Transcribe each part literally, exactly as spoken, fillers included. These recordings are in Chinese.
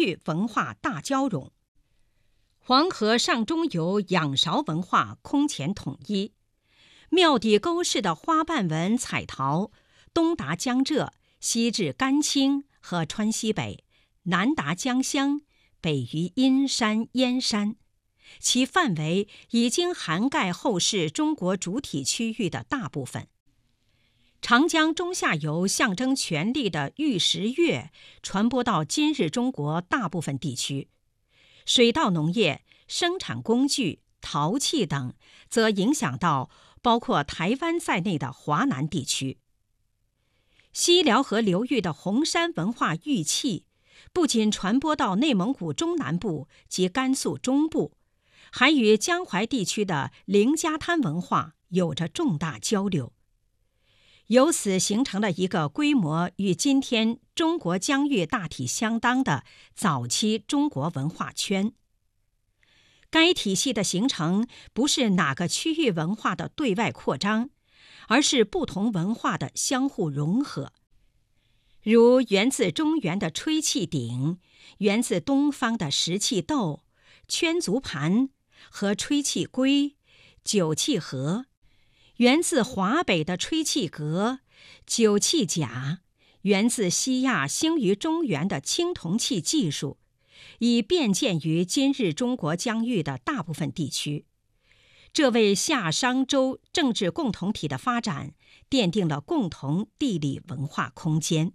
域文化大交融。黄河上中游仰韶文化空前统一，庙底沟式的花瓣纹彩陶，东达江浙，西至甘青和川西北，南达江襄，北于阴山、燕山，其范围已经涵盖后世中国主体区域的大部分。长江中下游象征权力的玉石乐传播到今日中国大部分地区，水稻农业、生产工具、陶器等则影响到包括台湾在内的华南地区。西辽河流域的红山文化玉器不仅传播到内蒙古中南部及甘肃中部，还与江淮地区的凌家滩文化有着重大交流，由此形成了一个规模与今天中国疆域大体相当的早期中国文化圈。该体系的形成不是哪个区域文化的对外扩张，而是不同文化的相互融合。如源自中原的吹气鼎，源自东方的石器豆、圈足盘和吹气龟、酒器盒，源自华北的吹气革、酒器甲，源自西亚兴于中原的青铜器技术，已遍见于今日中国疆域的大部分地区。这为夏商周政治共同体的发展奠定了共同地理文化空间。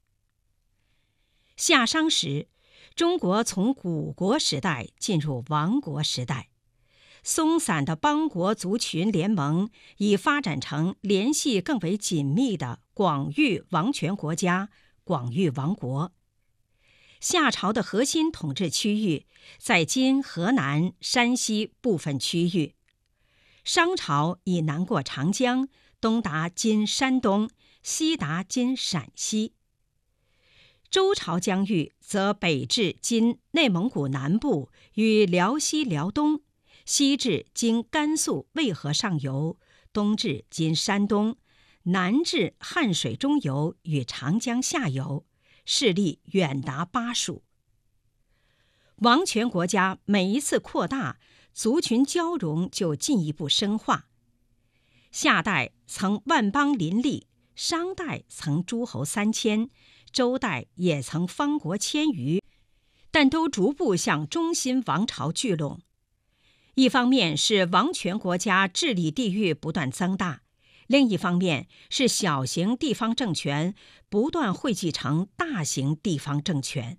夏商时，中国从古国时代进入王国时代，松散的邦国族群联盟已发展成联系更为紧密的广域王权国家广域王国。夏朝的核心统治区域在今河南、山西部分区域，商朝以南过长江，东达今山东，西达今陕西。周朝疆域则北至今内蒙古南部与辽西辽东，西至今甘肃渭河上游，东至今山东，南至汉水中游与长江下游，势力远达巴蜀。王权国家每一次扩大，族群交融就进一步深化。夏代曾万邦林立，商代曾诸侯三千，周代也曾方国千余，但都逐步向中心王朝聚拢。一方面是王权国家治理地域不断增大，另一方面是小型地方政权不断汇集成大型地方政权。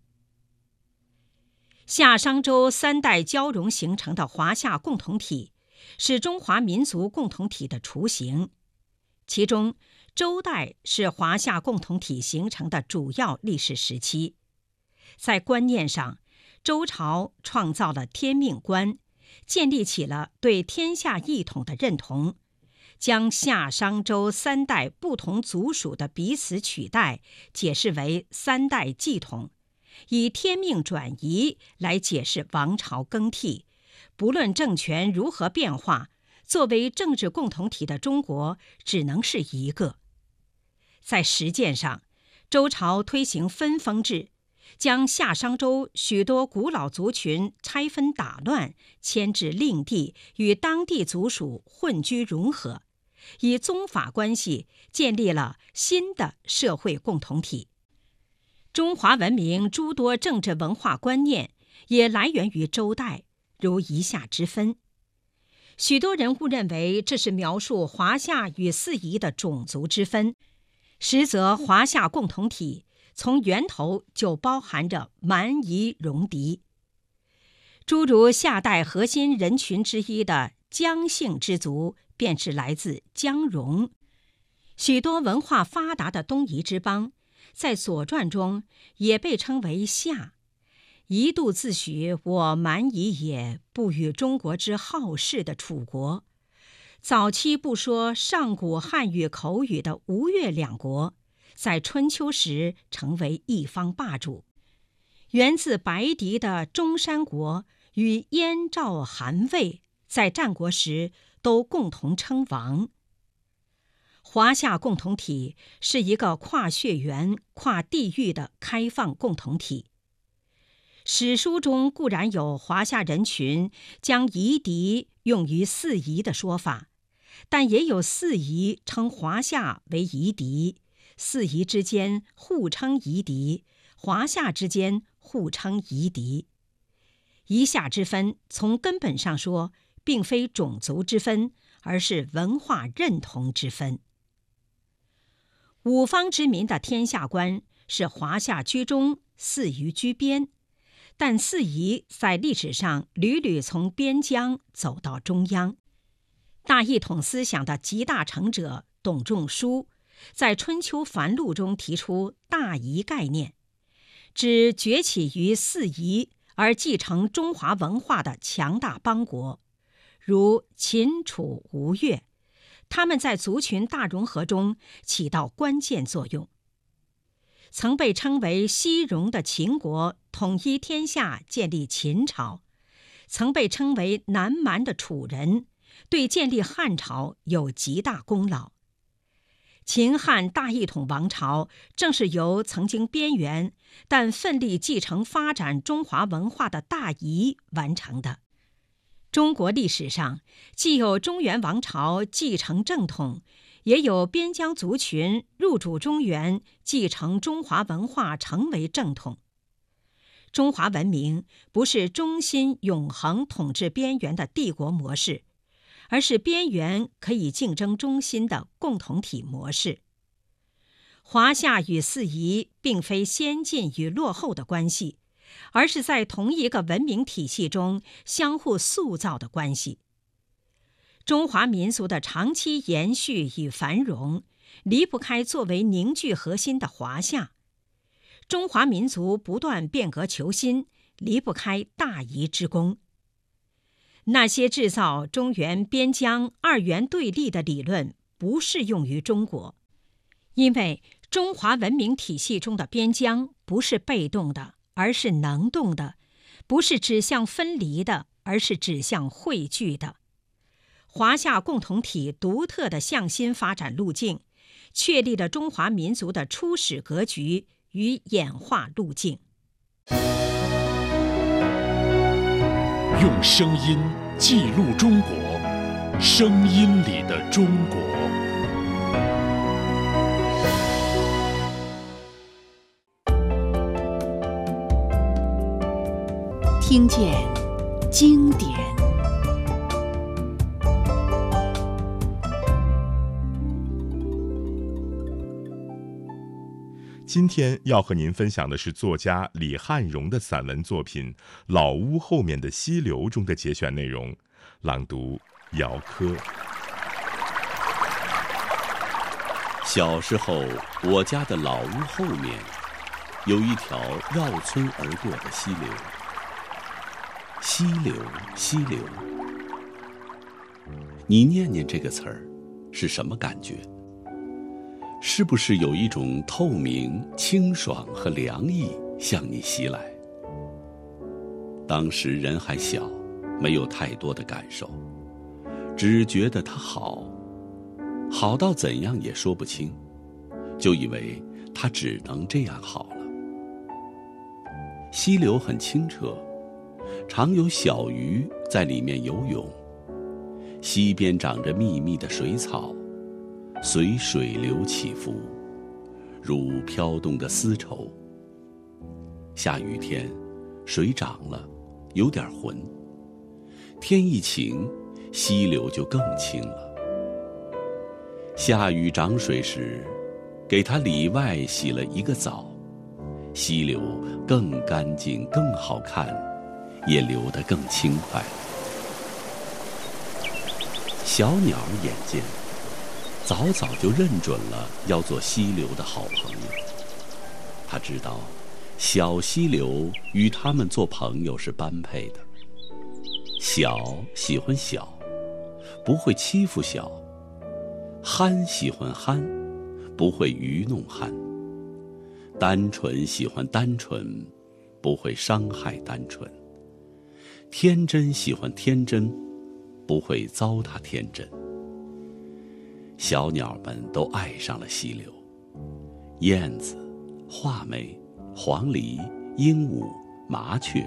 夏商周三代交融形成的华夏共同体是中华民族共同体的雏形，其中周代是华夏共同体形成的主要历史时期。在观念上，周朝创造了天命观，建立起了对天下一统的认同，将夏商周三代不同族属的彼此取代解释为三代继统，以天命转移来解释王朝更替，不论政权如何变化，作为政治共同体的中国只能是一个。在实践上，周朝推行分封制，将夏商周许多古老族群拆分打乱，迁至另地，与当地族属混居融合，以宗法关系建立了新的社会共同体。中华文明诸多政治文化观念也来源于周代，如以下之分。许多人误认为这是描述华夏与四夷的种族之分，实则华夏共同体从源头就包含着蛮夷戎狄。诸如夏代核心人群之一的姜姓之族便是来自姜戎。许多文化发达的东夷之邦在《左传》中也被称为夏，一度自诩我蛮夷也，不与中国之好事的楚国。早期不说上古汉语口语的吴越两国，在春秋时成为一方霸主。源自白狄的中山国与燕赵韩魏在战国时都共同称王。华夏共同体是一个跨血缘、跨地域的开放共同体。 史书中固然有华夏人群将夷狄用于四夷的说法，但也有四夷称华夏为夷狄，四夷之间互称夷狄，华夏之间互称夷狄。夷夏之分，从根本上说，并非种族之分，而是文化认同之分。五方之民的天下观是华夏居中，四夷居边，但四夷在历史上屡屡从边疆走到中央。大一统思想的集大成者董仲舒在《春秋繁露》中提出大夷概念，指崛起于四夷而继承中华文化的强大邦国，如秦、楚、吴、越，他们在族群大融合中起到关键作用。曾被称为西戎的秦国统一天下，建立秦朝；曾被称为南蛮的楚人对建立汉朝有极大功劳。秦汉大一统王朝正是由曾经边缘但奋力继承发展中华文化的大夷完成的。中国历史上既有中原王朝继承正统，也有边疆族群入主中原，继承中华文化成为正统。中华文明不是中心永恒统治边缘的帝国模式，而是边缘可以竞争中心的共同体模式。华夏与四夷并非先进与落后的关系，而是在同一个文明体系中相互塑造的关系。中华民族的长期延续与繁荣，离不开作为凝聚核心的华夏；中华民族不断变革求新，离不开大夷之功。那些制造中原边疆二元对立的理论不适用于中国，因为中华文明体系中的边疆不是被动的，而是能动的；不是指向分离的，而是指向汇聚的。华夏共同体独特的向心发展路径，确立了中华民族的初始格局与演化路径。 用声音记录中国，声音里的中国。 听见经典。 今天要和您分享的是作家李汉荣的散文作品《老屋后面的溪流》中的节选内容，朗读姚科。 小时候，我家的老屋后面有一条绕村而过的溪流。溪流，溪流，你念念这个词儿，是什么感觉？是不是有一种透明、清爽和凉意向你袭来？当时人还小，没有太多的感受，只觉得它好，好到怎样也说不清，就以为它只能这样好了。溪流很清澈，常有小鱼在里面游泳，溪边长着密密的水草，随水流起伏，如飘动的丝绸。下雨天，水涨了，有点浑；天一晴，溪流就更清了。下雨涨水时，给它里外洗了一个澡，溪流更干净、更好看，也流得更轻快。小鸟眼尖，早早就认准了要做溪流的好朋友。他知道，小溪流与他们做朋友是般配的。小喜欢小，不会欺负小；憨喜欢憨，不会愚弄憨；单纯喜欢单纯，不会伤害单纯；天真喜欢天真，不会糟蹋天真。小鸟们都爱上了溪流，燕子、画眉、黄鹂、鹦鹉、 麻雀